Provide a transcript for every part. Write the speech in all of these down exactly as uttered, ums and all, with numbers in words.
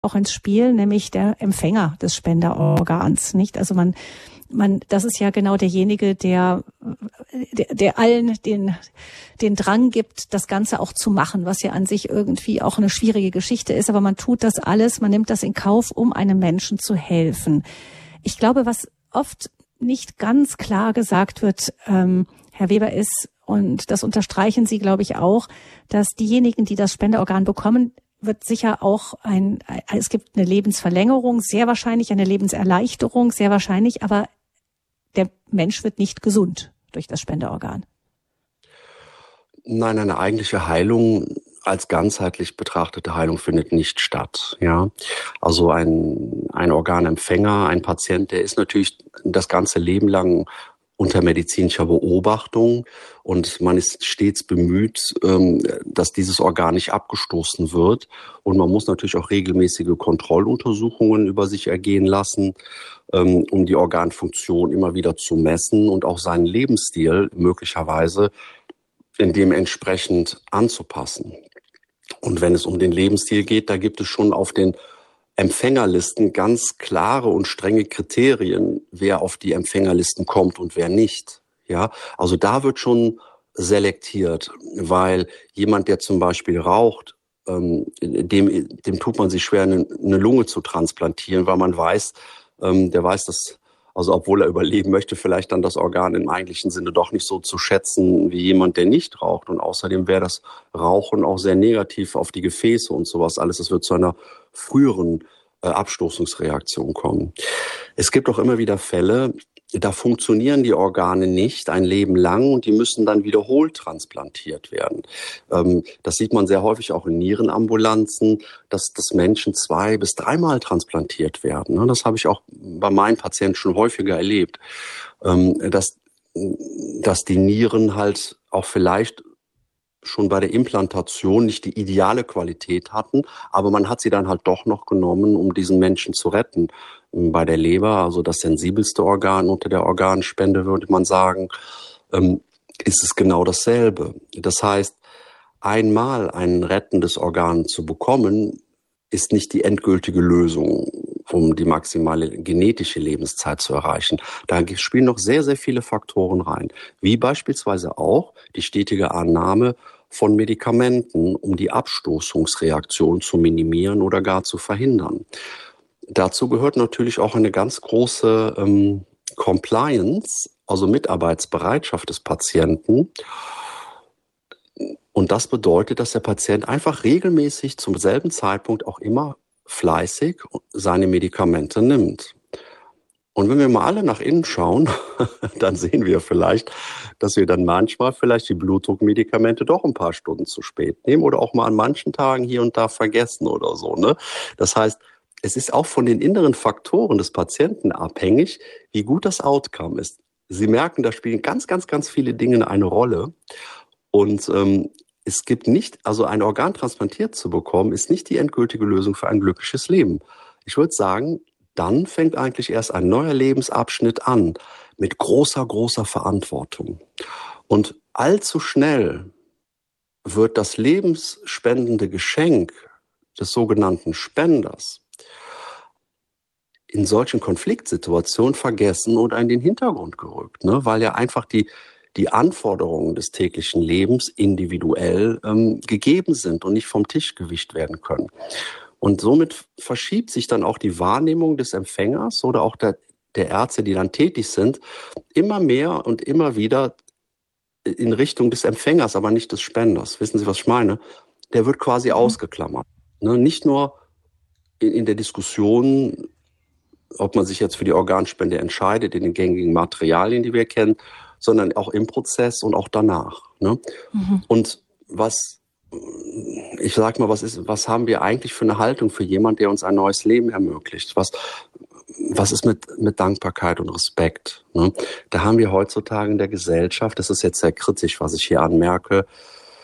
auch ins Spiel, nämlich der Empfänger des Spenderorgans, nicht? Also man, man, das ist ja genau derjenige, der, der, der allen den, den Drang gibt, das Ganze auch zu machen, was ja an sich irgendwie auch eine schwierige Geschichte ist. Aber man tut das alles, man nimmt das in Kauf, um einem Menschen zu helfen. Ich glaube, was oft nicht ganz klar gesagt wird, ähm, Herr Weber, ist, und das unterstreichen Sie, glaube ich, auch, dass diejenigen, die das Spenderorgan bekommen, wird sicher auch ein, es gibt eine Lebensverlängerung, sehr wahrscheinlich eine Lebenserleichterung, sehr wahrscheinlich, aber der Mensch wird nicht gesund durch das Spenderorgan. Nein, eine eigentliche Heilung als ganzheitlich betrachtete Heilung findet nicht statt. Ja, also ein, ein Organempfänger, ein Patient, der ist natürlich das ganze Leben lang unter medizinischer Beobachtung und man ist stets bemüht, dass dieses Organ nicht abgestoßen wird. Und man muss natürlich auch regelmäßige Kontrolluntersuchungen über sich ergehen lassen, um die Organfunktion immer wieder zu messen und auch seinen Lebensstil möglicherweise dementsprechend anzupassen. Und wenn es um den Lebensstil geht, da gibt es schon auf den Empfängerlisten ganz klare und strenge Kriterien, wer auf die Empfängerlisten kommt und wer nicht. Ja, also da wird schon selektiert, weil jemand, der zum Beispiel raucht, ähm, dem, dem tut man sich schwer, eine, eine Lunge zu transplantieren, weil man weiß, ähm, der weiß, dass, also obwohl er überleben möchte, vielleicht dann das Organ im eigentlichen Sinne doch nicht so zu schätzen wie jemand, der nicht raucht. Und außerdem wäre das Rauchen auch sehr negativ auf die Gefäße und sowas alles. Es wird zu einer früheren äh, Abstoßungsreaktion kommen. Es gibt auch immer wieder Fälle, da funktionieren die Organe nicht ein Leben lang und die müssen dann wiederholt transplantiert werden. Ähm, das sieht man sehr häufig auch in Nierenambulanzen, dass, dass Menschen zwei- bis dreimal transplantiert werden. Das habe ich auch bei meinen Patienten schon häufiger erlebt, ähm, dass, dass die Nieren halt auch vielleicht schon bei der Implantation nicht die ideale Qualität hatten, aber man hat sie dann halt doch noch genommen, um diesen Menschen zu retten. Bei der Leber, also das sensibelste Organ unter der Organspende, würde man sagen, ist es genau dasselbe. Das heißt, einmal ein rettendes Organ zu bekommen, ist nicht die endgültige Lösung, um die maximale genetische Lebenszeit zu erreichen. Da spielen noch sehr, sehr viele Faktoren rein, wie beispielsweise auch die stetige Annahme von Medikamenten, um die Abstoßungsreaktion zu minimieren oder gar zu verhindern. Dazu gehört natürlich auch eine ganz große ähm, Compliance, also Mitarbeitsbereitschaft des Patienten. Und das bedeutet, dass der Patient einfach regelmäßig zum selben Zeitpunkt auch immer fleißig seine Medikamente nimmt. Und wenn wir mal alle nach innen schauen, dann sehen wir vielleicht, dass wir dann manchmal vielleicht die Blutdruckmedikamente doch ein paar Stunden zu spät nehmen oder auch mal an manchen Tagen hier und da vergessen oder so, ne? Das heißt, es ist auch von den inneren Faktoren des Patienten abhängig, wie gut das Outcome ist. Sie merken, da spielen ganz, ganz, ganz viele Dinge eine Rolle. Und ähm, es gibt nicht, also ein Organ transplantiert zu bekommen, ist nicht die endgültige Lösung für ein glückliches Leben. Ich würde sagen, dann fängt eigentlich erst ein neuer Lebensabschnitt an mit großer, großer Verantwortung. Und allzu schnell wird das lebensspendende Geschenk des sogenannten Spenders in solchen Konfliktsituationen vergessen oder in den Hintergrund gerückt, ne? Weil ja einfach die, die Anforderungen des täglichen Lebens individuell ähm, gegeben sind und nicht vom Tisch gewischt werden können. Und somit verschiebt sich dann auch die Wahrnehmung des Empfängers oder auch der, der Ärzte, die dann tätig sind, immer mehr und immer wieder in Richtung des Empfängers, aber nicht des Spenders. Wissen Sie, was ich meine? Der wird quasi mhm. ausgeklammert. Ne? Nicht nur in, in der Diskussion, ob man sich jetzt für die Organspende entscheidet, in den gängigen Materialien, die wir kennen, sondern auch im Prozess und auch danach. Ne? Mhm. Und was, ich sag mal, was ist, was haben wir eigentlich für eine Haltung für jemanden, der uns ein neues Leben ermöglicht? Was, was ist mit, mit Dankbarkeit und Respekt? Ne? Da haben wir heutzutage in der Gesellschaft, das ist jetzt sehr kritisch, was ich hier anmerke,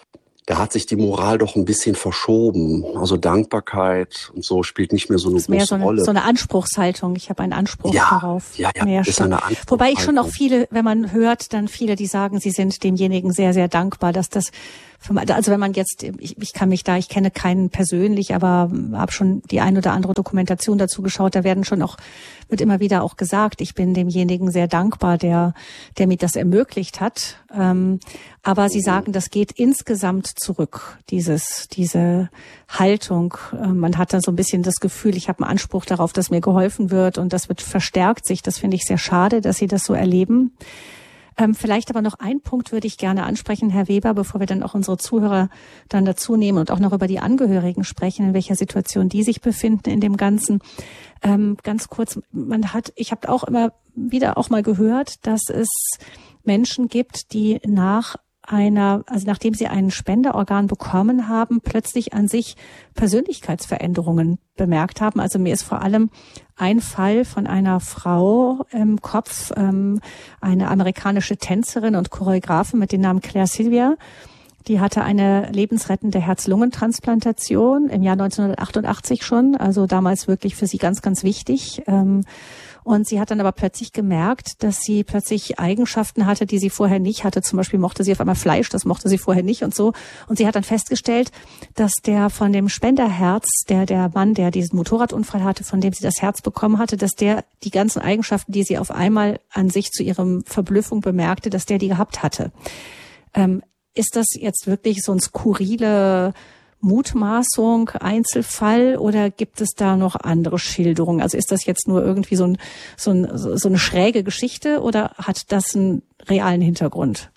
da hat sich die Moral doch ein bisschen verschoben. Also Dankbarkeit und so spielt nicht mehr so eine große Rolle. Das ist mehr so eine, so eine Anspruchsungshaltung. Ich habe einen Anspruch ja, darauf. Ja, ja, mehr ist eine Wobei ich schon auch viele, wenn man hört, dann viele, die sagen, sie sind demjenigen sehr, sehr dankbar, dass das, also wenn man jetzt, ich, ich kann mich da, ich kenne keinen persönlich, aber habe schon die ein oder andere Dokumentation dazu geschaut, da werden schon auch, wird immer wieder auch gesagt, ich bin demjenigen sehr dankbar, der, der mir das ermöglicht hat. Ähm, aber sie sagen, das geht insgesamt zurück, dieses, diese Haltung. Ähm, man hat dann so ein bisschen das Gefühl, ich habe einen Anspruch darauf, dass mir geholfen wird und das wird verstärkt sich. Das finde ich sehr schade, dass Sie das so erleben. Ähm, vielleicht aber noch ein Punkt würde ich gerne ansprechen, Herr Weber, bevor wir dann auch unsere Zuhörer dann dazu nehmen und auch noch über die Angehörigen sprechen, in welcher Situation die sich befinden in dem Ganzen. Ähm, ganz kurz, man hat, ich habe auch immer wieder auch mal gehört, dass es Menschen gibt, die nach einer, also nachdem sie ein Spenderorgan bekommen haben, plötzlich an sich Persönlichkeitsveränderungen bemerkt haben. Also mir ist vor allem ein Fall von einer Frau im Kopf, ähm, eine amerikanische Tänzerin und Choreografin mit dem Namen Claire Sylvia. Die hatte eine lebensrettende Herz-Lungen-Transplantation im Jahr neunzehnhundertachtundachtzig schon, also damals wirklich für sie ganz, ganz wichtig. Ähm, Und sie hat dann aber plötzlich gemerkt, dass sie plötzlich Eigenschaften hatte, die sie vorher nicht hatte. Zum Beispiel mochte sie auf einmal Fleisch, das mochte sie vorher nicht und so. Und sie hat dann festgestellt, dass der von dem Spenderherz, der der Mann, der diesen Motorradunfall hatte, von dem sie das Herz bekommen hatte, dass der die ganzen Eigenschaften, die sie auf einmal an sich zu ihrem Verblüffung bemerkte, dass der die gehabt hatte. Ähm, ist das jetzt wirklich so ein skurrile Mutmaßung, Einzelfall, oder gibt es da noch andere Schilderungen? Also ist das jetzt nur irgendwie so, ein, so, ein, so eine schräge Geschichte oder hat das einen realen Hintergrund?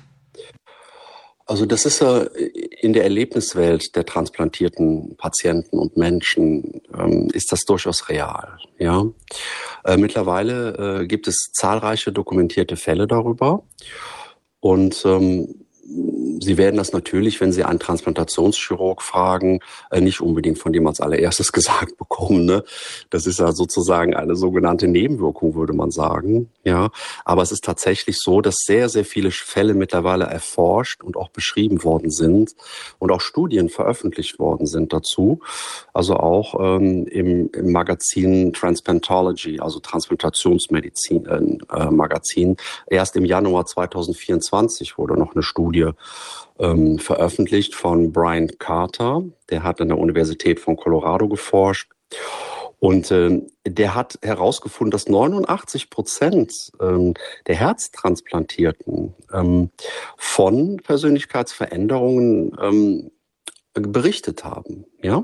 Also das ist ja in der Erlebniswelt der transplantierten Patienten und Menschen ähm, ist das durchaus real. Ja, äh, mittlerweile äh, gibt es zahlreiche dokumentierte Fälle darüber und ähm, Sie werden das natürlich, wenn Sie einen Transplantationschirurg fragen, nicht unbedingt von dem als allererstes gesagt bekommen. Ne? Das ist ja sozusagen eine sogenannte Nebenwirkung, würde man sagen. Ja, aber es ist tatsächlich so, dass sehr, sehr viele Fälle mittlerweile erforscht und auch beschrieben worden sind und auch Studien veröffentlicht worden sind dazu. Also auch ähm, im, im Magazin Transplantology, also Transplantationsmedizin äh, Magazin. Erst im Januar zweitausendvierundzwanzig wurde noch eine Studie ähm, veröffentlicht von Brian Carter. Der hat an der Universität von Colorado geforscht. Und äh, der hat herausgefunden, dass neunundachtzig Prozent ähm, der Herztransplantierten ähm, von Persönlichkeitsveränderungen ähm, berichtet haben. Ja,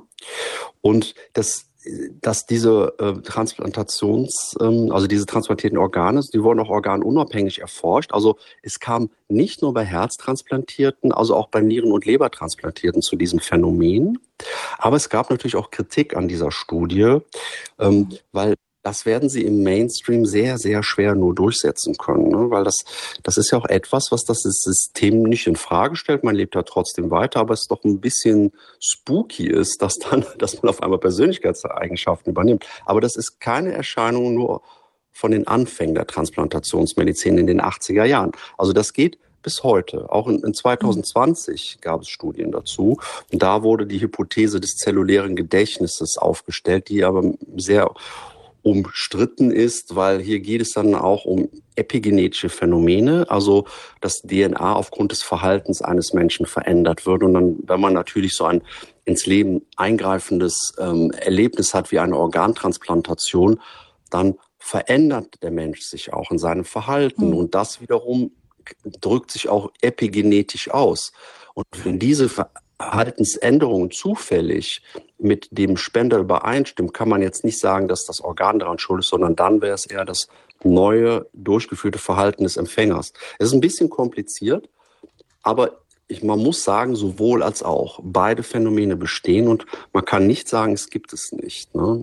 und das dass diese äh, Transplantations, ähm, also diese transplantierten Organe, die wurden auch organunabhängig erforscht. Also es kam nicht nur bei Herztransplantierten, also auch bei Nieren- und Lebertransplantierten zu diesem Phänomen. Aber es gab natürlich auch Kritik an dieser Studie, ähm, weil das werden sie im Mainstream sehr, sehr schwer nur durchsetzen können, ne? Weil das, das ist ja auch etwas, was das System nicht in Frage stellt. Man lebt ja trotzdem weiter, aber es doch ein bisschen spooky ist, dass dann, dass man auf einmal Persönlichkeitseigenschaften übernimmt. Aber das ist keine Erscheinung nur von den Anfängen der Transplantationsmedizin in den achtziger Jahren. Also das geht bis heute. Auch in, in zwanzig zwanzig gab es Studien dazu. Und da wurde die Hypothese des zellulären Gedächtnisses aufgestellt, die aber sehr umstritten ist, weil hier geht es dann auch um epigenetische Phänomene, also dass D N A aufgrund des Verhaltens eines Menschen verändert wird. Und dann, wenn man natürlich so ein ins Leben eingreifendes ähm, Erlebnis hat wie eine Organtransplantation, dann verändert der Mensch sich auch in seinem Verhalten. Mhm. Und das wiederum drückt sich auch epigenetisch aus. Und wenn diese Verhaltensänderungen zufällig mit dem Spender übereinstimmen, kann man jetzt nicht sagen, dass das Organ daran schuld ist, sondern dann wäre es eher das neue, durchgeführte Verhalten des Empfängers. Es ist ein bisschen kompliziert, aber ich, man muss sagen, sowohl als auch. Beide Phänomene bestehen und man kann nicht sagen, es gibt es nicht, ne?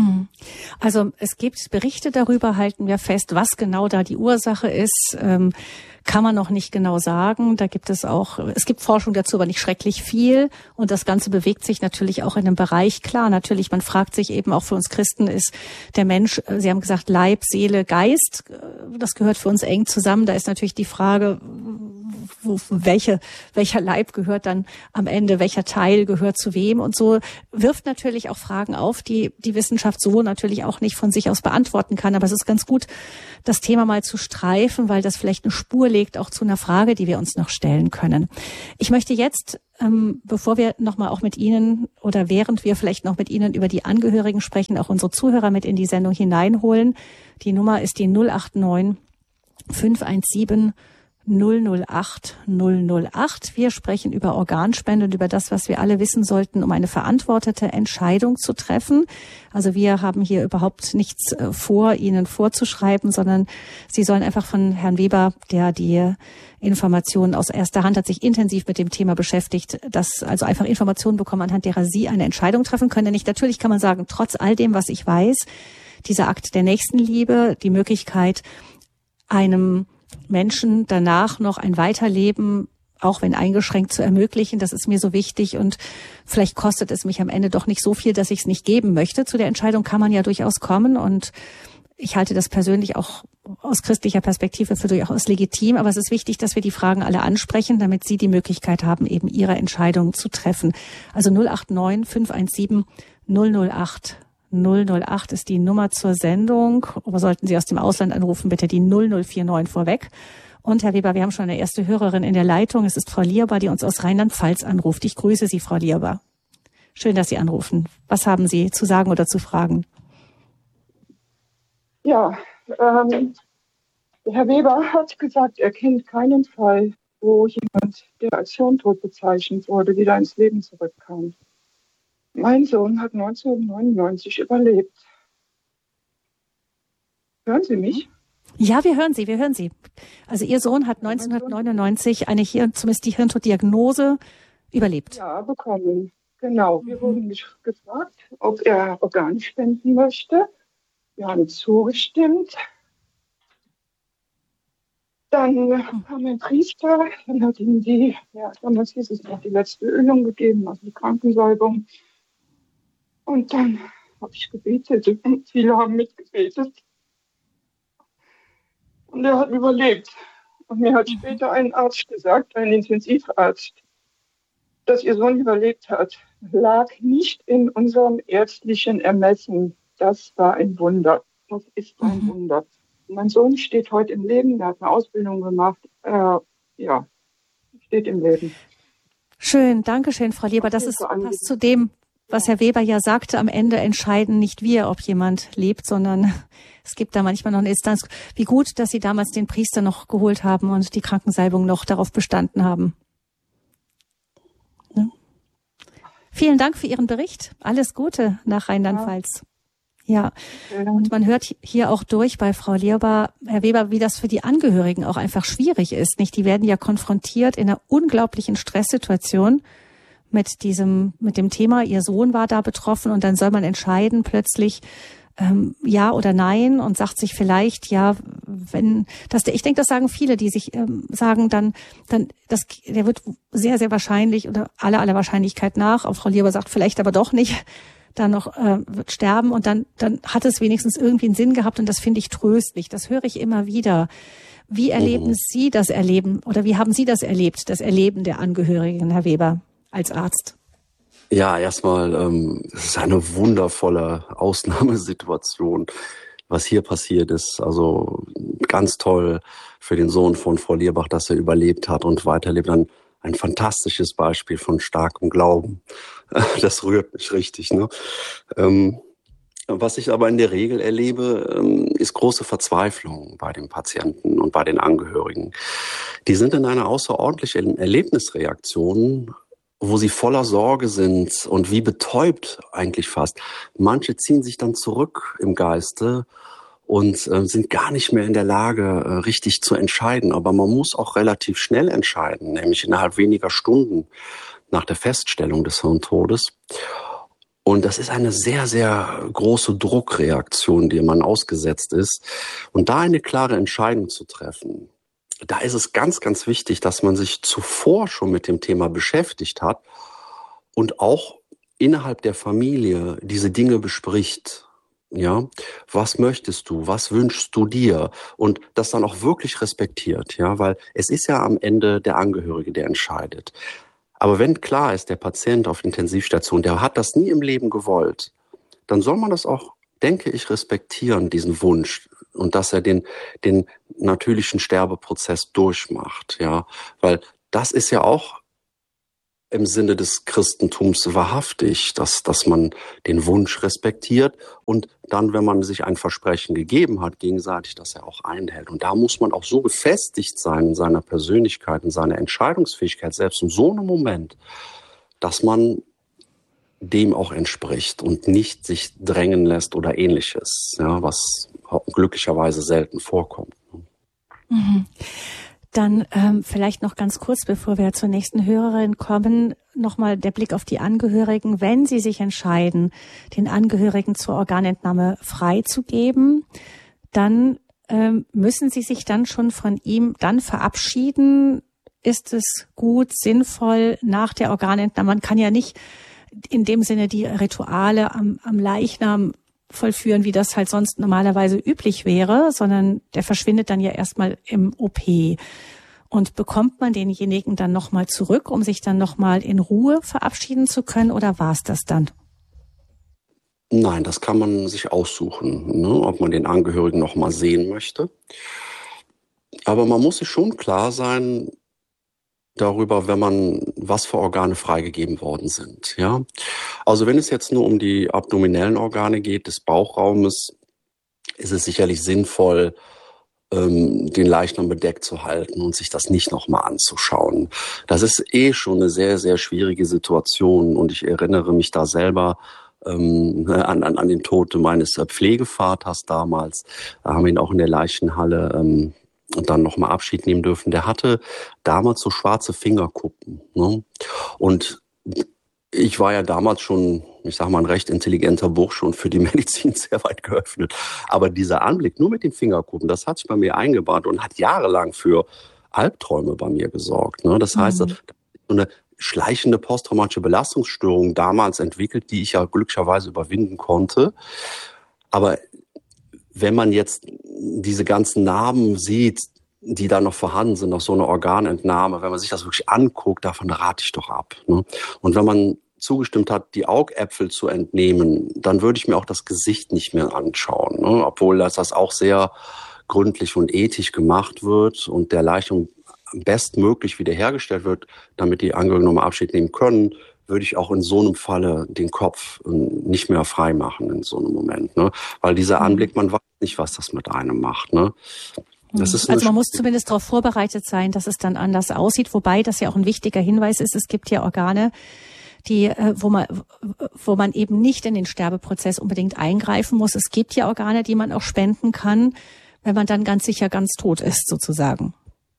Also es gibt Berichte darüber, halten wir fest, was genau da die Ursache ist, ähm, kann man noch nicht genau sagen. Da gibt es auch, es gibt Forschung dazu, aber nicht schrecklich viel. Und das Ganze bewegt sich natürlich auch in einem Bereich. Klar, natürlich, man fragt sich eben auch für uns Christen, ist der Mensch, Sie haben gesagt, Leib, Seele, Geist, das gehört für uns eng zusammen. Da ist natürlich die Frage, wo, welche, welcher Leib gehört dann am Ende, welcher Teil gehört zu wem und so, wirft natürlich auch Fragen auf, die die Wissenschaft so natürlich auch nicht von sich aus beantworten kann. Aber es ist ganz gut, das Thema mal zu streifen, weil das vielleicht eine Spur legt auch zu einer Frage, die wir uns noch stellen können. Ich möchte jetzt, ähm, bevor wir nochmal auch mit Ihnen oder während wir vielleicht noch mit Ihnen über die Angehörigen sprechen, auch unsere Zuhörer mit in die Sendung hineinholen. Die Nummer ist die null acht neun fünf eins sieben null null acht null null acht. Wir sprechen über Organspende und über das, was wir alle wissen sollten, um eine verantwortete Entscheidung zu treffen. Also wir haben hier überhaupt nichts vor, Ihnen vorzuschreiben, sondern Sie sollen einfach von Herrn Weber, der die Informationen aus erster Hand hat, sich intensiv mit dem Thema beschäftigt, dass also einfach Informationen bekommen, anhand derer Sie eine Entscheidung treffen können. Nicht natürlich kann man sagen, trotz all dem, was ich weiß, dieser Akt der Nächstenliebe, die Möglichkeit, einem Menschen danach noch ein Weiterleben, auch wenn eingeschränkt, zu ermöglichen. Das ist mir so wichtig und vielleicht kostet es mich am Ende doch nicht so viel, dass ich es nicht geben möchte. Zu der Entscheidung kann man ja durchaus kommen und ich halte das persönlich auch aus christlicher Perspektive für durchaus legitim. Aber es ist wichtig, dass wir die Fragen alle ansprechen, damit Sie die Möglichkeit haben, eben Ihre Entscheidung zu treffen. Also null acht neun fünf eins sieben null null acht null null acht ist die Nummer zur Sendung. Aber sollten Sie aus dem Ausland anrufen, bitte die null null vier neun vorweg. Und Herr Weber, wir haben schon eine erste Hörerin in der Leitung. Es ist Frau Lierber, die uns aus Rheinland-Pfalz anruft. Ich grüße Sie, Frau Lierber. Schön, dass Sie anrufen. Was haben Sie zu sagen oder zu fragen? Ja, ähm, Herr Weber hat gesagt, er kennt keinen Fall, wo jemand, der als Hirntod bezeichnet wurde, wieder ins Leben zurückkam. Mein Sohn hat neunzehnhundertneunundneunzig überlebt. Hören Sie mich? Ja, wir hören Sie, wir hören Sie. Also Ihr Sohn hat neunzehnhundertneunundneunzig eine Hirn, zumindest die Hirntoddiagnose überlebt. Ja, bekommen. Genau. Wir wurden mich gefragt, ob er Organe spenden möchte. Wir haben zugestimmt. Dann kam ein Priester, dann hat ihm die, ja, damals hieß es noch die letzte Ölung gegeben, also die Krankensalbung. Und dann habe ich gebetet und viele haben mitgebetet. Und er hat überlebt. Und mir hat später ein Arzt gesagt, ein Intensivarzt, dass ihr Sohn überlebt hat, lag nicht in unserem ärztlichen Ermessen. Das war ein Wunder. Das ist ein mhm. Wunder. Mein Sohn steht heute im Leben, der hat eine Ausbildung gemacht. Äh, ja, steht im Leben. Schön, danke schön, Frau Lieber. Das ist passt zu dem, was Herr Weber ja sagte. Am Ende entscheiden nicht wir, ob jemand lebt, sondern es gibt da manchmal noch eine Instanz. Wie gut, dass Sie damals den Priester noch geholt haben und die Krankensalbung noch darauf bestanden haben. Ja. Vielen Dank für Ihren Bericht. Alles Gute nach Rheinland-Pfalz. Ja, und man hört hier auch durch bei Frau Lierber, Herr Weber, wie das für die Angehörigen auch einfach schwierig ist, nicht? Die werden ja konfrontiert in einer unglaublichen Stresssituation mit diesem, mit dem Thema. Ihr Sohn war da betroffen und dann soll man entscheiden plötzlich, ähm, ja oder nein und sagt sich vielleicht, ja, wenn, das, ich denke, das sagen viele, die sich ähm, sagen dann, dann, das, der wird sehr, sehr wahrscheinlich oder aller, aller Wahrscheinlichkeit nach, auch Frau Lierber sagt vielleicht aber doch nicht, dann noch äh, wird sterben und dann dann hat es wenigstens irgendwie einen Sinn gehabt und das finde ich tröstlich. Das höre ich immer wieder. Wie erleben mhm. Sie das Erleben oder wie haben Sie das erlebt, das Erleben der Angehörigen, Herr Weber, als Arzt? Ja, erstmal, ähm, es ist eine wundervolle Ausnahmesituation, was hier passiert ist. Also ganz toll für den Sohn von Frau Lierbach, dass er überlebt hat und weiterlebt. Ein, ein fantastisches Beispiel von starkem Glauben. Das rührt mich richtig, ne? Ähm, was ich aber in der Regel erlebe, ähm, ist große Verzweiflung bei den Patienten und bei den Angehörigen. Die sind in einer außerordentlichen Erlebnisreaktion, wo sie voller Sorge sind und wie betäubt eigentlich fast. Manche ziehen sich dann zurück im Geiste und äh, sind gar nicht mehr in der Lage, äh, richtig zu entscheiden. Aber man muss auch relativ schnell entscheiden, nämlich innerhalb weniger Stunden nach der Feststellung des Hirntodes. Und das ist eine sehr, sehr große Druckreaktion, die man ausgesetzt ist. Und da eine klare Entscheidung zu treffen, da ist es ganz, ganz wichtig, dass man sich zuvor schon mit dem Thema beschäftigt hat und auch innerhalb der Familie diese Dinge bespricht. Ja, was möchtest du? Was wünschst du dir? Und das dann auch wirklich respektiert, ja, weil es ist ja am Ende der Angehörige, der entscheidet. Aber wenn klar ist, der Patient auf Intensivstation, der hat das nie im Leben gewollt, dann soll man das auch, denke ich, respektieren, diesen Wunsch, und dass er den, den natürlichen Sterbeprozess durchmacht, ja, weil das ist ja auch im Sinne des Christentums wahrhaftig, dass, dass man den Wunsch respektiert und dann, wenn man sich ein Versprechen gegeben hat, gegenseitig, dass er auch einhält. Und da muss man auch so gefestigt sein in seiner Persönlichkeit, in seiner Entscheidungsfähigkeit, selbst in so einem Moment, dass man dem auch entspricht und nicht sich drängen lässt oder Ähnliches, ja, was glücklicherweise selten vorkommt. Mhm. Dann ähm, vielleicht noch ganz kurz, bevor wir zur nächsten Hörerin kommen, nochmal der Blick auf die Angehörigen. Wenn sie sich entscheiden, den Angehörigen zur Organentnahme freizugeben, dann ähm, müssen sie sich dann schon von ihm dann verabschieden. Ist es gut, sinnvoll nach der Organentnahme? Man kann ja nicht in dem Sinne die Rituale am, am Leichnam vollführen, wie das halt sonst normalerweise üblich wäre, sondern der verschwindet dann ja erstmal im O P. Und bekommt man denjenigen dann nochmal zurück, um sich dann nochmal in Ruhe verabschieden zu können, oder war es das dann? Nein, das kann man sich aussuchen, ne, ob man den Angehörigen nochmal sehen möchte. Aber man muss sich schon klar sein darüber, wenn man, was für Organe freigegeben worden sind, ja. Also wenn es jetzt nur um die abdominellen Organe geht, des Bauchraumes, ist es sicherlich sinnvoll, ähm, den Leichnam bedeckt zu halten und sich das nicht nochmal anzuschauen. Das ist eh schon eine sehr, sehr schwierige Situation und ich erinnere mich da selber ähm, an, an, an den Tod meines Pflegevaters damals. Da haben wir ihn auch in der Leichenhalle ähm, und dann nochmal Abschied nehmen dürfen. Der hatte damals so schwarze Fingerkuppen, ne? Und ich war ja damals schon, ich sag mal, ein recht intelligenter Bursche und für die Medizin sehr weit geöffnet. Aber dieser Anblick nur mit den Fingerkuppen, das hat sich bei mir eingebahnt und hat jahrelang für Albträume bei mir gesorgt, ne? Das heißt, mhm. so eine schleichende posttraumatische Belastungsstörung damals entwickelt, die ich ja glücklicherweise überwinden konnte. Aber wenn man jetzt diese ganzen Narben sieht, die da noch vorhanden sind, nach so einer Organentnahme, wenn man sich das wirklich anguckt, davon rate ich doch ab, ne? Und wenn man zugestimmt hat, die Augäpfel zu entnehmen, dann würde ich mir auch das Gesicht nicht mehr anschauen, ne? Obwohl das, das auch sehr gründlich und ethisch gemacht wird und der Leichnam bestmöglich wiederhergestellt wird, damit die Angehörigen nochmal Abschied nehmen können, würde ich auch in so einem Falle den Kopf nicht mehr frei machen in so einem Moment, ne? Weil dieser Anblick, man weiß nicht, was das mit einem macht, ne? Das ist also man muss zumindest darauf vorbereitet sein, dass es dann anders aussieht, wobei das ja auch ein wichtiger Hinweis ist. Es gibt ja Organe, die, wo man, wo man eben nicht in den Sterbeprozess unbedingt eingreifen muss. Es gibt ja Organe, die man auch spenden kann, wenn man dann ganz sicher ganz tot ist, sozusagen.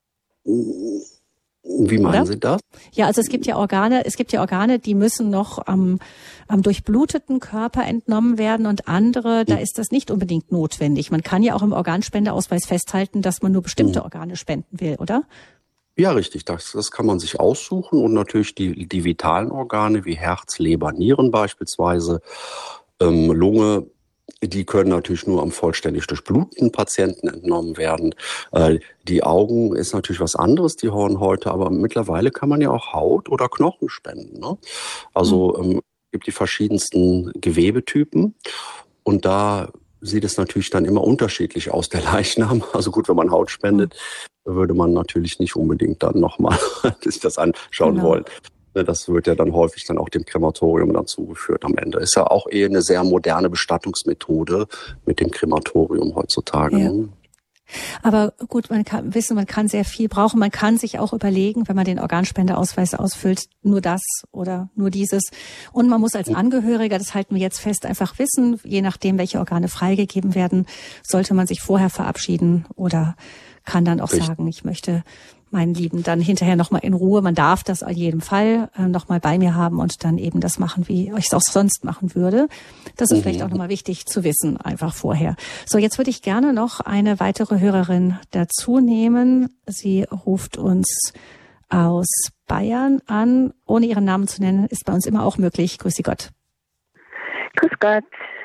Wie meinen Oder? Sie das? Ja, also es gibt ja Organe, es gibt ja Organe, die müssen noch am, am durchbluteten Körper entnommen werden und andere, da ist das nicht unbedingt notwendig. Man kann ja auch im Organspendeausweis festhalten, dass man nur bestimmte mhm. Organe spenden will, oder? Ja, richtig. Das, das kann man sich aussuchen und natürlich die, die vitalen Organe wie Herz, Leber, Nieren beispielsweise, ähm, Lunge. Die können natürlich nur am vollständig durchbluteten Patienten entnommen werden. Äh, die Augen ist natürlich was anderes, die Hornhäute, aber mittlerweile kann man ja auch Haut oder Knochen spenden, ne? Also mhm. ähm, gibt die verschiedensten Gewebetypen und da sieht es natürlich dann immer unterschiedlich aus, der Leichnam. Also gut, wenn man Haut spendet, mhm. würde man natürlich nicht unbedingt dann nochmal sich das anschauen genau. wollen. Das wird ja dann häufig dann auch dem Krematorium dann zugeführt am Ende. Ist ja auch eher eine sehr moderne Bestattungsmethode mit dem Krematorium heutzutage. Ja. Aber gut, man kann wissen, man kann sehr viel brauchen. Man kann sich auch überlegen, wenn man den Organspendeausweis ausfüllt, nur das oder nur dieses. Und man muss als Angehöriger, das halten wir jetzt fest, einfach wissen, je nachdem, welche Organe freigegeben werden, sollte man sich vorher verabschieden oder kann dann auch Richtig. sagen, ich möchte meinen Lieben dann hinterher nochmal in Ruhe, man darf das auf jeden Fall äh, nochmal bei mir haben und dann eben das machen, wie ich es auch sonst machen würde. Das ist mhm. vielleicht auch nochmal wichtig zu wissen, einfach vorher. So, jetzt würde ich gerne noch eine weitere Hörerin dazu nehmen. Sie ruft uns aus Bayern an. Ohne ihren Namen zu nennen, ist bei uns immer auch möglich. Grüß Sie Gott. Grüß Gott.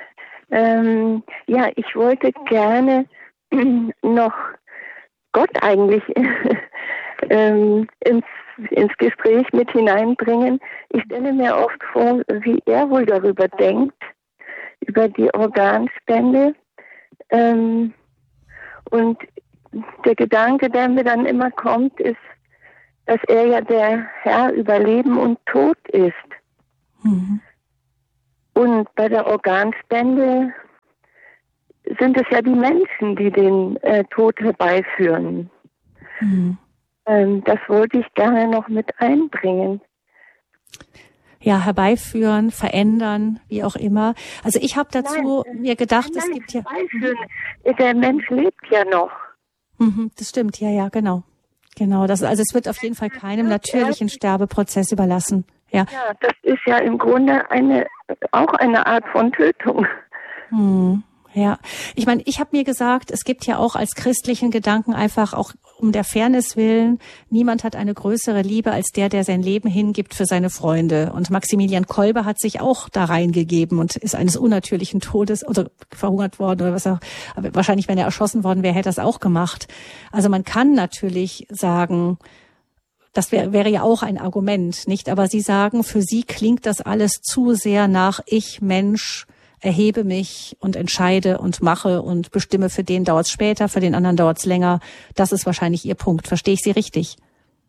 Ähm, ja, ich wollte gerne noch Gott eigentlich ähm, ins, ins Gespräch mit hineinbringen. Ich stelle mir oft vor, wie er wohl darüber denkt, über die Organspende. Ähm, und der Gedanke, der mir dann immer kommt, ist, dass er ja der Herr über Leben und Tod ist. Mhm. Und bei der Organspende sind es ja die Menschen, die den äh, Tod herbeiführen. Mhm. Ähm, das wollte ich gerne noch mit einbringen. Ja, herbeiführen, verändern, wie auch immer. Also ich habe dazu nein, mir gedacht, nein, es gibt ja... Der Mensch lebt ja noch. Mhm, das stimmt, ja, ja, genau. Genau, das, also es wird auf jeden Fall keinem natürlichen Sterbeprozess überlassen. Ja, ja, das ist ja im Grunde eine auch eine Art von Tötung. Hm, ja, ich meine, ich habe mir gesagt, es gibt ja auch als christlichen Gedanken einfach auch um der Fairness willen, niemand hat eine größere Liebe als der, der sein Leben hingibt für seine Freunde. Und Maximilian Kolbe hat sich auch da reingegeben und ist eines unnatürlichen Todes oder verhungert worden oder was auch. Aber wahrscheinlich, wenn er erschossen worden wäre, hätte er es auch gemacht. Also man kann natürlich sagen, das wär, wäre ja auch ein Argument, nicht? Aber Sie sagen, für Sie klingt das alles zu sehr nach Ich, Mensch, erhebe mich und entscheide und mache und bestimme, für den dauert es später, für den anderen dauert es länger. Das ist wahrscheinlich Ihr Punkt. Verstehe ich Sie richtig?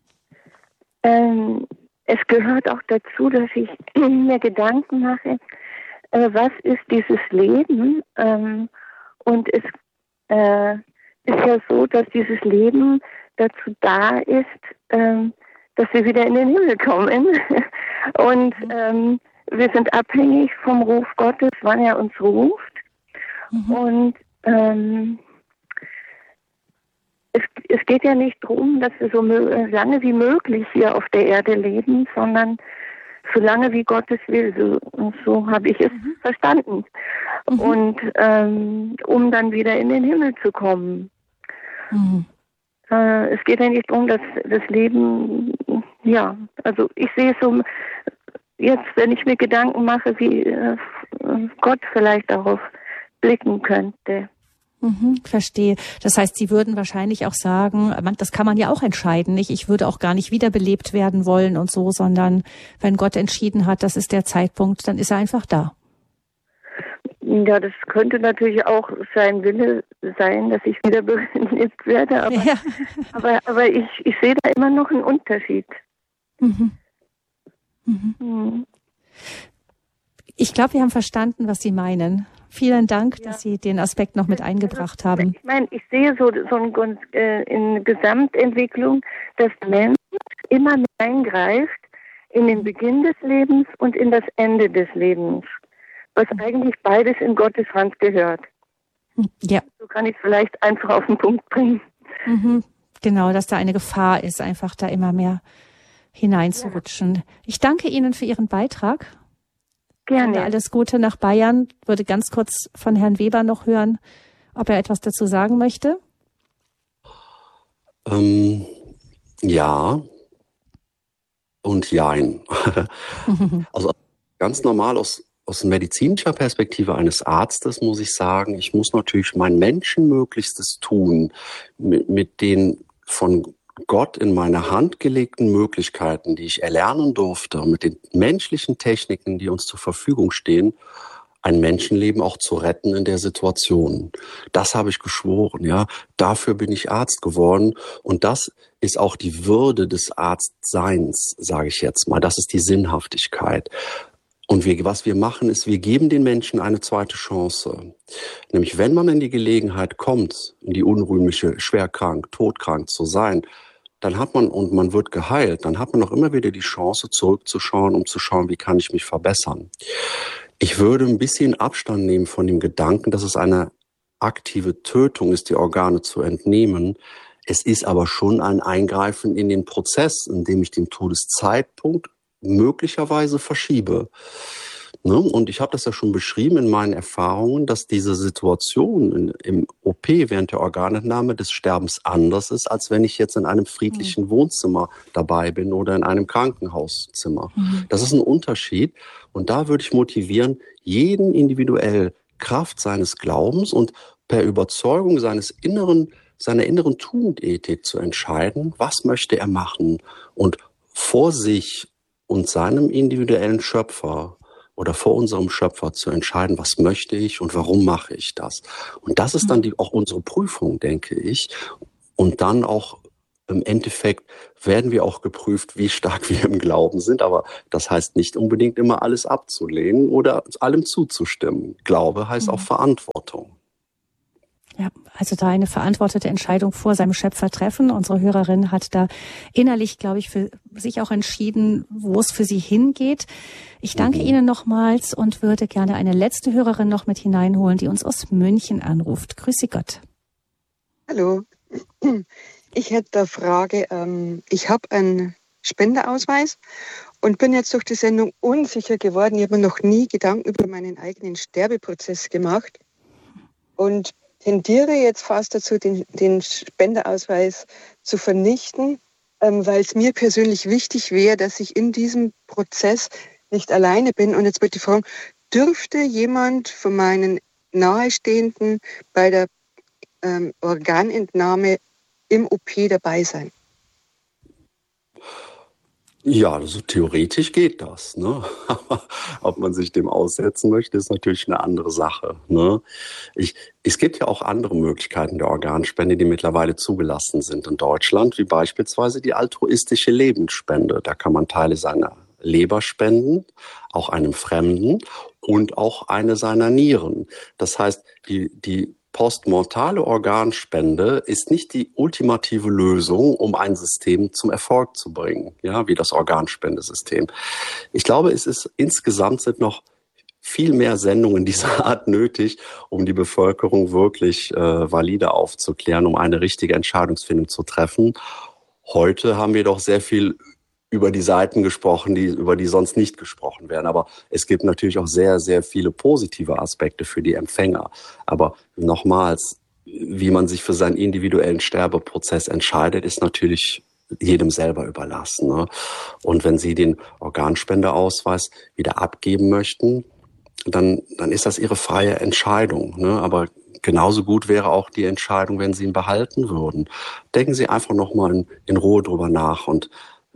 Ähm, es gehört auch dazu, dass ich mir Gedanken mache, äh, was ist dieses Leben? Ähm, und es äh, ist ja so, dass dieses Leben dazu da ist, ähm, dass wir wieder in den Himmel kommen. Und ähm, wir sind abhängig vom Ruf Gottes, wann er uns ruft. Mhm. Und ähm, es, es geht ja nicht darum, dass wir so lange wie möglich hier auf der Erde leben, sondern so lange wie Gott es will. So, so habe ich es mhm. verstanden. Mhm. Und ähm, um dann wieder in den Himmel zu kommen. Mhm. Äh, es geht ja nicht darum, dass das Leben, ja, also ich sehe es so, jetzt, wenn ich mir Gedanken mache, wie äh, Gott vielleicht darauf blicken könnte. Mhm, verstehe. Das heißt, Sie würden wahrscheinlich auch sagen, man, das kann man ja auch entscheiden, nicht? Ich würde auch gar nicht wiederbelebt werden wollen und so, sondern wenn Gott entschieden hat, das ist der Zeitpunkt, dann ist er einfach da. Ja, das könnte natürlich auch sein Wille sein, dass ich wiederbelebt werde, aber, ja. aber, aber ich, ich sehe da immer noch einen Unterschied. Mhm. Mhm. Ich glaube, wir haben verstanden, was Sie meinen. Vielen Dank, ja. dass Sie den Aspekt noch mit eingebracht haben. Ich meine, ich sehe so, so eine, äh, in Gesamtentwicklung, dass der Mensch immer mehr eingreift in den Beginn des Lebens und in das Ende des Lebens, was eigentlich beides in Gottes Hand gehört. Ja. So kann ich es vielleicht einfach auf den Punkt bringen. Mhm. Genau, dass da eine Gefahr ist, einfach da immer mehr hineinzurutschen. Ja. Ich danke Ihnen für Ihren Beitrag. Gerne. Alles Gute nach Bayern. Würde ganz kurz von Herrn Weber noch hören, ob er etwas dazu sagen möchte. Ähm, ja und jein. Also ganz normal aus, aus medizinischer Perspektive eines Arztes muss ich sagen, ich muss natürlich mein Menschenmöglichstes tun, mit, mit den von Gott in meine Hand gelegten Möglichkeiten, die ich erlernen durfte, mit den menschlichen Techniken, die uns zur Verfügung stehen, ein Menschenleben auch zu retten in der Situation. Das habe ich geschworen, ja. Dafür bin ich Arzt geworden. Und das ist auch die Würde des Arztseins, sage ich jetzt mal. Das ist die Sinnhaftigkeit. Und wir, was wir machen, ist, wir geben den Menschen eine zweite Chance. Nämlich, wenn man in die Gelegenheit kommt, in die unrühmliche, schwerkrank, todkrank zu sein, dann hat man, und man wird geheilt, dann hat man auch immer wieder die Chance, zurückzuschauen, um zu schauen, wie kann ich mich verbessern. Ich würde ein bisschen Abstand nehmen von dem Gedanken, dass es eine aktive Tötung ist, die Organe zu entnehmen. Es ist aber schon ein Eingreifen in den Prozess, in dem ich den Todeszeitpunkt möglicherweise verschiebe. Ne? Und ich habe das ja schon beschrieben in meinen Erfahrungen, dass diese Situation in, im O P während der Organentnahme des Sterbens anders ist, als wenn ich jetzt in einem friedlichen mhm. Wohnzimmer dabei bin oder in einem Krankenhauszimmer. Mhm. Das ist ein Unterschied. Und da würde ich motivieren, jeden individuell Kraft seines Glaubens und per Überzeugung seines inneren, seiner inneren Tugendethik zu entscheiden, was möchte er machen und vor sich und seinem individuellen Schöpfer oder vor unserem Schöpfer zu entscheiden, was möchte ich und warum mache ich das. Und das ist dann die, auch unsere Prüfung, denke ich. Und dann auch im Endeffekt werden wir auch geprüft, wie stark wir im Glauben sind. Aber das heißt nicht unbedingt immer alles abzulehnen oder allem zuzustimmen. Glaube heißt auch Verantwortung. Ja, also da eine verantwortete Entscheidung vor seinem Schöpfer treffen. Unsere Hörerin hat da innerlich, glaube ich, für sich auch entschieden, wo es für sie hingeht. Ich danke mhm. Ihnen nochmals und würde gerne eine letzte Hörerin noch mit hineinholen, die uns aus München anruft. Grüße Gott. Hallo. Ich hätte eine Frage. Ich habe einen Spenderausweis und bin jetzt durch die Sendung unsicher geworden. Ich habe mir noch nie Gedanken über meinen eigenen Sterbeprozess gemacht und tendiere jetzt fast dazu, den, den Spenderausweis zu vernichten, ähm, weil es mir persönlich wichtig wäre, dass ich in diesem Prozess nicht alleine bin. Und jetzt wollte ich fragen, dürfte jemand von meinen Nahestehenden bei der ähm, Organentnahme im O P dabei sein? Ja, also theoretisch geht das. Ne? Aber ob man sich dem aussetzen möchte, ist natürlich eine andere Sache. Ne? Ich, es gibt ja auch andere Möglichkeiten der Organspende, die mittlerweile zugelassen sind in Deutschland, wie beispielsweise die altruistische Lebensspende. Da kann man Teile seiner Leber spenden, auch einem Fremden und auch eine seiner Nieren. Das heißt, die, die postmortale Organspende ist nicht die ultimative Lösung, um ein System zum Erfolg zu bringen, ja, wie das Organspendesystem. Ich glaube, es ist insgesamt sind noch viel mehr Sendungen dieser Art nötig, um die Bevölkerung wirklich äh, valide aufzuklären, um eine richtige Entscheidungsfindung zu treffen. Heute haben wir doch sehr viel über die Seiten gesprochen, die, über die sonst nicht gesprochen werden. Aber es gibt natürlich auch sehr, sehr viele positive Aspekte für die Empfänger. Aber nochmals, wie man sich für seinen individuellen Sterbeprozess entscheidet, ist natürlich jedem selber überlassen. Ne? Und wenn Sie den Organspendeausweis wieder abgeben möchten, dann, dann ist das Ihre freie Entscheidung. Ne? Aber genauso gut wäre auch die Entscheidung, wenn Sie ihn behalten würden. Denken Sie einfach nochmal in, in Ruhe drüber nach und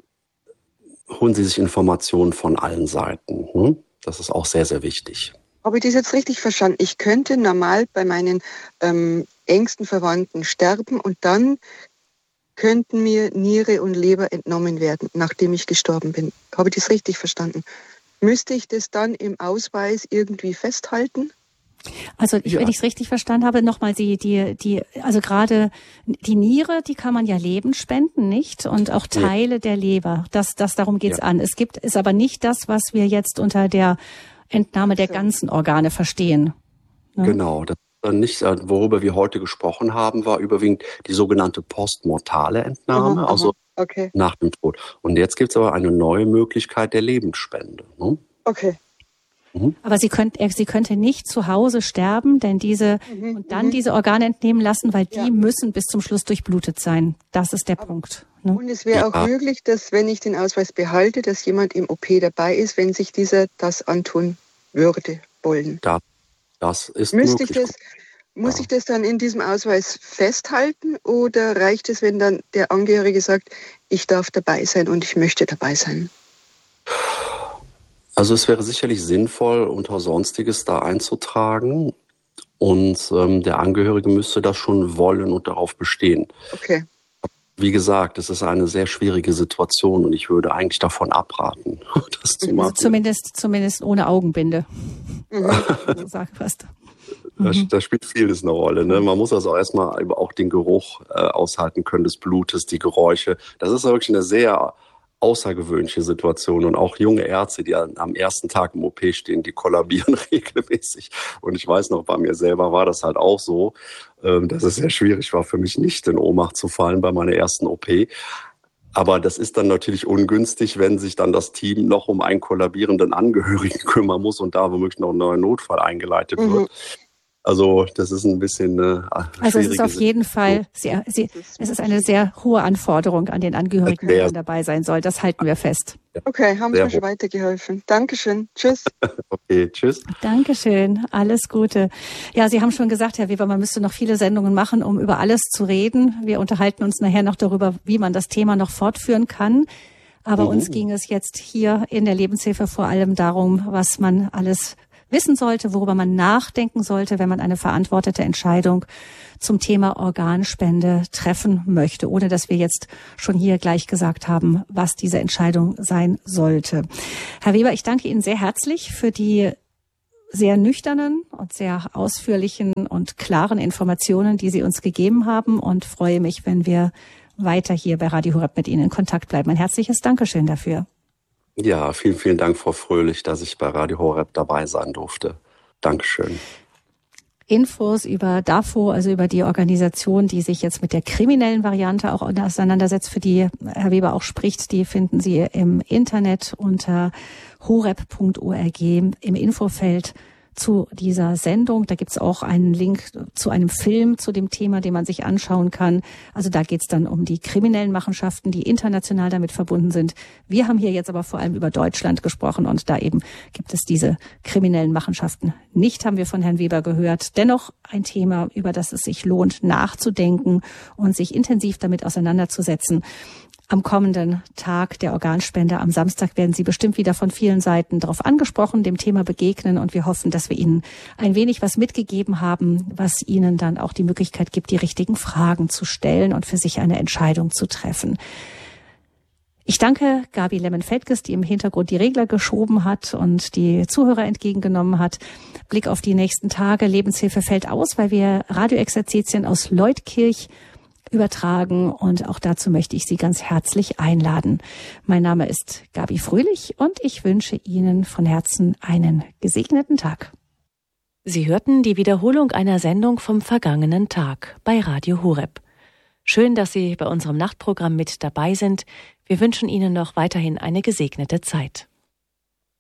holen Sie sich Informationen von allen Seiten. Hm? Das ist auch sehr, sehr wichtig. Habe ich das jetzt richtig verstanden? Ich könnte normal bei meinen ähm, engsten Verwandten sterben und dann könnten mir Niere und Leber entnommen werden, nachdem ich gestorben bin. Habe ich das richtig verstanden? Müsste ich das dann im Ausweis irgendwie festhalten? Also ich, ja. wenn ich es richtig verstanden habe, nochmal die, die, die, also gerade die Niere, die kann man ja Leben spenden, nicht? Und auch Teile ja. der Leber. Das, das darum geht's ja. an. Es gibt, ist aber nicht das, was wir jetzt unter der Entnahme der ganzen Organe verstehen. Ne? Genau. Das ist nicht, worüber wir heute gesprochen haben, war überwiegend die sogenannte postmortale Entnahme, aha, aha. also okay. nach dem Tod. Und jetzt gibt's aber eine neue Möglichkeit der Lebensspende. Ne? Okay. Aber sie könnte, sie könnte nicht zu Hause sterben, denn diese, mhm, und dann mhm. diese Organe entnehmen lassen, weil die ja. müssen bis zum Schluss durchblutet sein. Das ist der Aber, Punkt. Ne? Und es wäre auch ja. möglich, dass wenn ich den Ausweis behalte, dass jemand im O P dabei ist, wenn sich dieser das antun würde, wollen. Da, das ist Müsste möglich. Ich das, muss ja. ich das dann in diesem Ausweis festhalten oder reicht es, wenn dann der Angehörige sagt, ich darf dabei sein und ich möchte dabei sein? Also es wäre sicherlich sinnvoll, unter Sonstiges da einzutragen und ähm, der Angehörige müsste das schon wollen und darauf bestehen. Okay. Wie gesagt, es ist eine sehr schwierige Situation und ich würde eigentlich davon abraten, das zu machen. Also zumindest, zumindest ohne Augenbinde. Mhm. So sag was. Da, da spielt vieles eine Rolle. Ne? Man muss also erstmal auch den Geruch äh, aushalten können des Blutes, die Geräusche. Das ist wirklich eine sehr außergewöhnliche Situation und auch junge Ärzte, die am ersten Tag im O P stehen, die kollabieren regelmäßig. Und ich weiß noch, bei mir selber war das halt auch so, dass es sehr schwierig war für mich, nicht in Ohnmacht zu fallen bei meiner ersten O P. Aber das ist dann natürlich ungünstig, wenn sich dann das Team noch um einen kollabierenden Angehörigen kümmern muss und da womöglich noch ein neuer Notfall eingeleitet mhm. wird. Also das ist ein bisschen eine Also es ist auf jeden Fall, sehr, sehr, es ist eine sehr hohe Anforderung an den Angehörigen, der dabei sein soll. Das halten wir fest. Okay, haben Sie mir schon weitergeholfen. Dankeschön. Tschüss. Okay, tschüss. Dankeschön. Alles Gute. Ja, Sie haben schon gesagt, Herr Weber, man müsste noch viele Sendungen machen, um über alles zu reden. Wir unterhalten uns nachher noch darüber, wie man das Thema noch fortführen kann. Aber mhm. uns ging es jetzt hier in der Lebenshilfe vor allem darum, was man alles wissen sollte, worüber man nachdenken sollte, wenn man eine verantwortete Entscheidung zum Thema Organspende treffen möchte, ohne dass wir jetzt schon hier gleich gesagt haben, was diese Entscheidung sein sollte. Herr Weber, ich danke Ihnen sehr herzlich für die sehr nüchternen und sehr ausführlichen und klaren Informationen, die Sie uns gegeben haben, und freue mich, wenn wir weiter hier bei Radio Horeb mit Ihnen in Kontakt bleiben. Ein herzliches Dankeschön dafür. Ja, vielen, vielen Dank, Frau Fröhlich, dass ich bei Radio Horeb dabei sein durfte. Dankeschön. Infos über D A F O, also über die Organisation, die sich jetzt mit der kriminellen Variante auch auseinandersetzt, für die Herr Weber auch spricht, die finden Sie im Internet unter horeb punkt org im Infofeld zu dieser Sendung. Da gibt's auch einen Link zu einem Film zu dem Thema, den man sich anschauen kann. Also da geht's dann um die kriminellen Machenschaften, die international damit verbunden sind. Wir haben hier jetzt aber vor allem über Deutschland gesprochen, und da eben gibt es diese kriminellen Machenschaften nicht, haben wir von Herrn Weber gehört. Dennoch ein Thema, über das es sich lohnt, nachzudenken und sich intensiv damit auseinanderzusetzen. Am kommenden Tag der Organspende am Samstag werden Sie bestimmt wieder von vielen Seiten darauf angesprochen, dem Thema begegnen, und wir hoffen, dass wir Ihnen ein wenig was mitgegeben haben, was Ihnen dann auch die Möglichkeit gibt, die richtigen Fragen zu stellen und für sich eine Entscheidung zu treffen. Ich danke Gabi Lemmen-Feldges, die im Hintergrund die Regler geschoben hat und die Zuhörer entgegengenommen hat. Blick auf die nächsten Tage. Lebenshilfe fällt aus, weil wir Radioexerzitien aus Leutkirch übertragen, und auch dazu möchte ich Sie ganz herzlich einladen. Mein Name ist Gabi Fröhlich und ich wünsche Ihnen von Herzen einen gesegneten Tag. Sie hörten die Wiederholung einer Sendung vom vergangenen Tag bei Radio Horeb. Schön, dass Sie bei unserem Nachtprogramm mit dabei sind. Wir wünschen Ihnen noch weiterhin eine gesegnete Zeit.